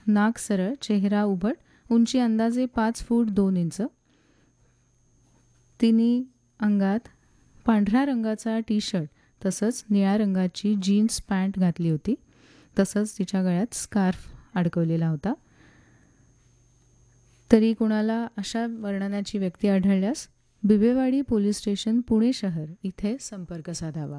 नाक सरळ, चेहरा उभट, उंची अंदाजे 5 फूट 2 इंच. तिने अंगात पांढऱ्या रंगाचा टी शर्ट तसंच निळ्या रंगाची जीन्स पॅन्ट घातली होती. तसंच तिच्या गळ्यात स्कार्फ अडकवलेला होता. तरी कुणाला अशा वर्णनाची व्यक्ती आढळल्यास बिबेवाडी पोलीस स्टेशन, पुणे शहर इथे संपर्क साधावा.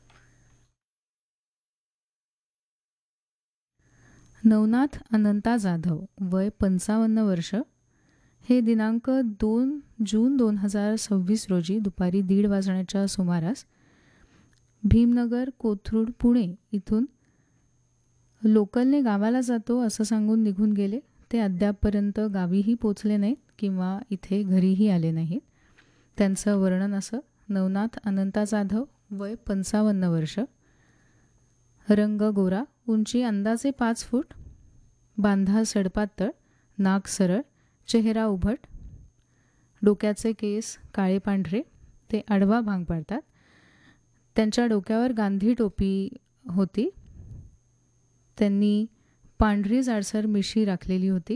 नवनाथ अनंता जाधव, वय 55 वर्ष, हे दिनांक 2 जून 2026 रोजी दुपारी 1:30 वाजण्याच्या सुमारास भीमनगर, कोथरूड, पुणे इथून लोकलने गावाला जातो असं सांगून निघून गेले. ते अद्यापपर्यंत गावीही पोचले नाहीत किंवा इथे घरीही आले नाहीत. त्यांचं वर्णन असं: नवनाथ अनंता जाधव, वय 55 वर्ष, रंग गोरा, उंची अंदाजे 5 फूट, बांधा सडपातळ, नाक सरळ, चेहरा उभट, डोक्याचे केस काळे पांढरे, ते आडवा भांग पाडतात. त्यांच्या डोक्यावर गांधी टोपी होती. त्यांनी पांढरी जाडसर मिशी राखलेली होती.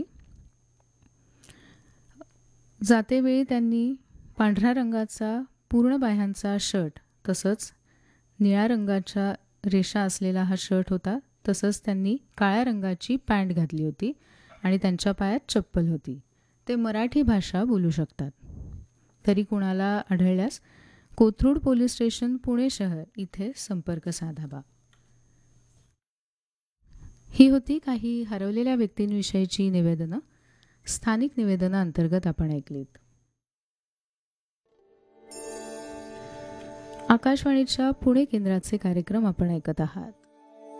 जातेवेळी त्यांनी पांढऱ्या रंगाचा पूर्ण बाह्यांचा शर्ट तसंच निळ्या रंगाच्या रेषा असलेला हा शर्ट होता. तसंच त्यांनी काळ्या रंगाची पॅन्ट घातली होती आणि त्यांच्या पायात चप्पल होती. ते मराठी भाषा बोलू शकतात. तरी कुणाला आढळल्यास कोथरूड पोलीस स्टेशन, पुणे शहर इथे संपर्क साधावा. ही होती काही हरवलेल्या व्यक्तींविषयीची निवेदनं. स्थानिक निवेदनं अंतर्गत आपण ऐकलीत. आकाशवाणीच्या पुणे केंद्राचे कार्यक्रम आपण ऐकत आहात.